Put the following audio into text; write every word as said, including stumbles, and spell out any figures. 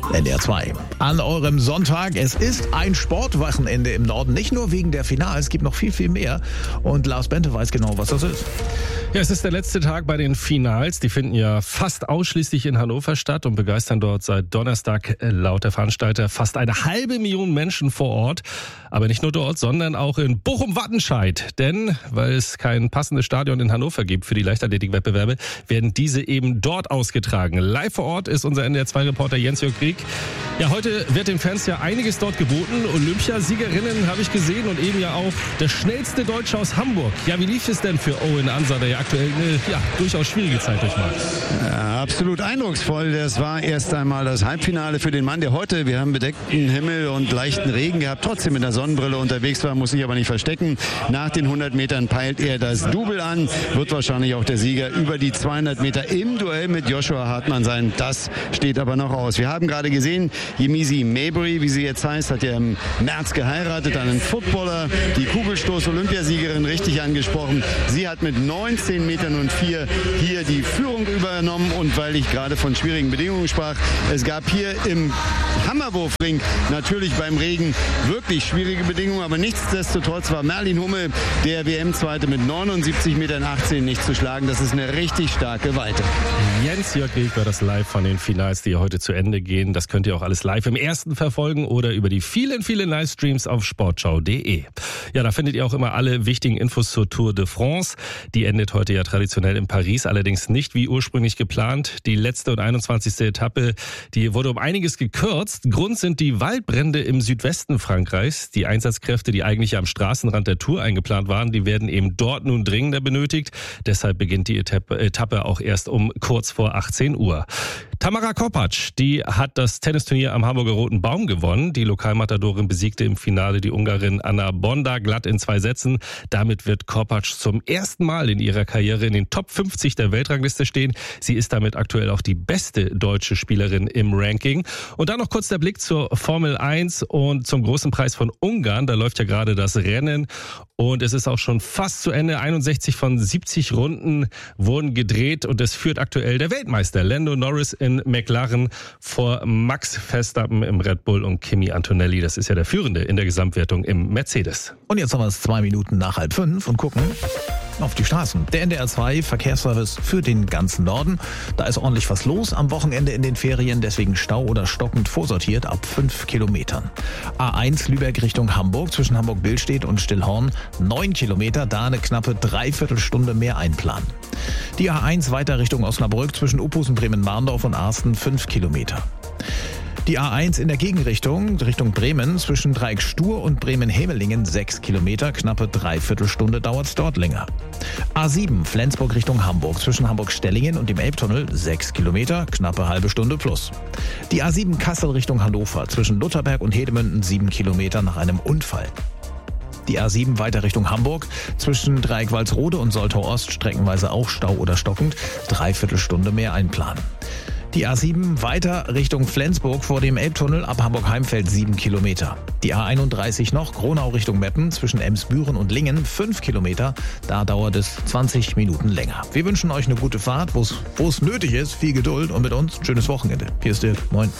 N D R zwei. An eurem Sonntag. Es ist ein Sportwochenende im Norden. Nicht nur wegen der Finals, es gibt noch viel, viel mehr. Und Lars Bente weiß genau, was das ist. Ja, es ist der letzte Tag bei den Finals. Die finden ja fast ausschließlich in Hannover statt und begeistern dort seit Donnerstag laut der Veranstalter fast eine halbe Million Menschen vor Ort. Aber nicht nur dort, sondern auch in Bochum-Wattenscheid. Denn, weil es kein passendes Stadion in Hannover gibt für die Leichtathletik-Wettbewerbe, werden diese eben dort ausgetragen. Live vor Ort ist unser N D R zwei Reporter Jens-Jörg Krieg. Ja, heute wird den Fans ja einiges dort geboten. Olympiasiegerinnen habe ich gesehen und eben ja auch der schnellste Deutsche aus Hamburg. Ja, wie lief es denn für Owen Ansa, der ja aktuell eine ja, durchaus schwierige Zeit durchmacht? Ja, absolut eindrucksvoll. Das war erst einmal das Halbfinale für den Mann, der heute, wir haben bedeckten Himmel und leichten Regen gehabt, trotzdem mit der Sonnenbrille unterwegs war, muss sich aber nicht verstecken. Nach den hundert Metern peilt er das Double an, wird wahrscheinlich auch der Sieger über die zweihundert Meter im Duell mit Joshua Hartmann sein. Das steht aber noch aus. Wir haben gerade gesehen, Yemisi Mabry, wie sie jetzt heißt, hat ja im März geheiratet, einen Footballer, die Kugelstoß-Olympiasiegerin, richtig angesprochen. Sie hat mit neunzehn Metern und vier hier die Führung übernommen und weil ich gerade von schwierigen Bedingungen sprach, es gab hier im Hammerwurfring natürlich beim Regen wirklich schwierige Bedingungen, aber nichtsdestotrotz war Merlin Hummel, der W M-Zweite, mit neunundsiebzig Metern achtzehn nicht zu schlagen. Das ist eine richtig starke Weite. Jens-Jörg Krieg war das live von den Finals, die heute zu Ende gehen. Das könnt ihr auch alles live im Ersten verfolgen oder über die vielen, vielen Livestreams auf sportschau punkt de. Ja, da findet ihr auch immer alle wichtigen Infos zur Tour de France. Die endet heute ja traditionell in Paris, allerdings nicht wie ursprünglich geplant. Die letzte und einundzwanzigste Etappe, die wurde um einiges gekürzt. Grund sind die Waldbrände im Südwesten Frankreichs. Die Einsatzkräfte, die eigentlich am Straßenrand der Tour eingeplant waren, die werden eben dort nun dringender benötigt. Deshalb beginnt die Etappe auch erst um kurz vor achtzehn Uhr. Tamara Kopacz, die hat das Tennisturnier am Hamburger Roten Baum gewonnen. Die Lokalmatadorin besiegte im Finale die Ungarin Anna Bonda glatt in zwei Sätzen. Damit wird Kopacz zum ersten Mal in ihrer Karriere in den Top fünfzig der Weltrangliste stehen. Sie ist damit aktuell auch die beste deutsche Spielerin im Ranking. Und dann noch kurz der Blick zur Formel eins und zum großen Preis von Ungarn. Da läuft ja gerade das Rennen und es ist auch schon fast zu Ende. einundsechzig von siebzig Runden wurden gedreht und es führt aktuell der Weltmeister Lando Norris in McLaren vor Max Verstappen im Red Bull und Kimi Antonelli. Das ist ja der Führende in der Gesamtwertung im Mercedes. Und jetzt haben wir es zwei Minuten nach halb fünf und gucken auf die Straßen. Der N D R zwei Verkehrsservice für den ganzen Norden. Da ist ordentlich was los am Wochenende in den Ferien, deswegen Stau oder stockend vorsortiert ab fünf Kilometern. A eins Lübeck Richtung Hamburg zwischen Hamburg-Billstedt und Stillhorn neun Kilometer, da eine knappe Dreiviertelstunde mehr einplanen. Die A eins weiter Richtung Osnabrück zwischen Uphusen, Bremen-Marndorf und Arsten fünf Kilometer. Die A eins in der Gegenrichtung, Richtung Bremen, zwischen Dreieck Stur und Bremen-Hemelingen sechs Kilometer, knappe Dreiviertelstunde dauert es dort länger. A sieben Flensburg Richtung Hamburg, zwischen Hamburg-Stellingen und dem Elbtunnel sechs Kilometer, knappe halbe Stunde plus. Die A sieben Kassel Richtung Hannover, zwischen Lutherberg und Hedemünden sieben Kilometer nach einem Unfall. Die A sieben weiter Richtung Hamburg, zwischen Dreieck Walsrode und Soltau Ost streckenweise auch Stau oder stockend, Dreiviertelstunde mehr einplanen. Die A sieben weiter Richtung Flensburg vor dem Elbtunnel ab Hamburg-Heimfeld sieben Kilometer. Die A einunddreißig noch Gronau Richtung Meppen zwischen Emsbüren und Lingen fünf Kilometer. Da dauert es zwanzig Minuten länger. Wir wünschen euch eine gute Fahrt, wo es nötig ist, viel Geduld und mit uns ein schönes Wochenende. Hier ist Dirk. Moin.